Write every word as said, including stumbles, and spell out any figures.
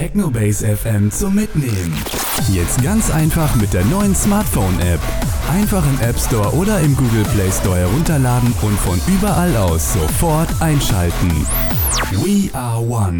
Technobase F M zum Mitnehmen. Jetzt ganz einfach mit der neuen Smartphone-App. Einfach im App Store oder im Google Play Store herunterladen und von überall aus sofort einschalten. We are one.